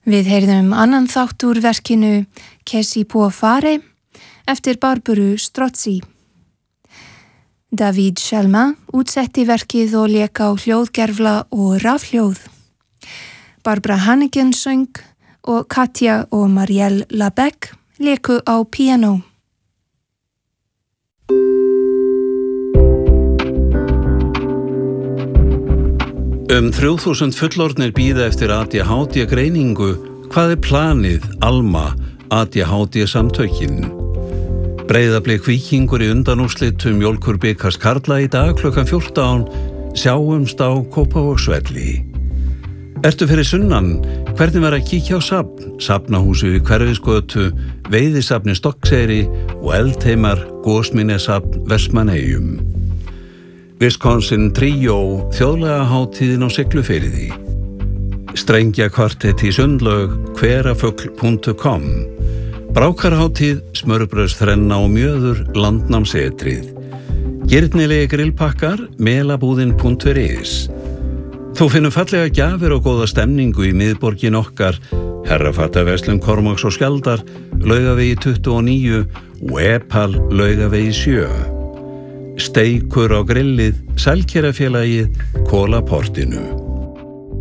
Við heyrðum annan þátt úr verkinu Che si può fare eftir Barbaru Strozzi. David Shelma útsetti verkið og lék á hljóðgervla og rafhljóð. Barbara Hannigan söng og Katja og Marielle Labec léku á piano. 3000 fullorðnir bíða eftir ADHD greiningu. Hvað planið, Alma, ADHD samtökin? Breiðablik Víkingur í undanúrslitum Mjólkurbikars karla í dag klukkan 14. Sjáumst á Kópavogsvelli. Ertu fyrir sunnan? Hvernig var að kíkja á safn? Safnahúsi við Hverfisgötu, Veiðisafni Stokkseyri og Eldheimar Gósminjasafn Vestmannaeyjum. Wisconsin Trio, þjóðlega hátíðin á Siglufirði. Strengjakvartett í Sundlaug, hverafugl.com. Brákarhátíð, smörbrauðsþrenna og mjöður, landnámsetrið. Girnilegi grillpakkar, melabúðin.is. Þú finnur fallega gjafir og góða stemningu í miðborgin okkar, Herrafattaverslun Kormáks og Skjaldar, Laugavegi 29 og Epal Laugavegi 7. Steikur á grillið, Sælkerafélagið, Kólaportinu.